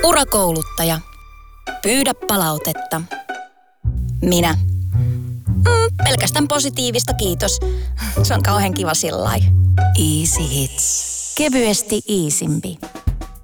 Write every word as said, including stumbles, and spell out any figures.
Urakouluttaja. Pyydä palautetta. Minä. Mm, pelkästään positiivista, kiitos. Se on kauhean kiva sillai. Easy Hits. Kevyesti iisimpi.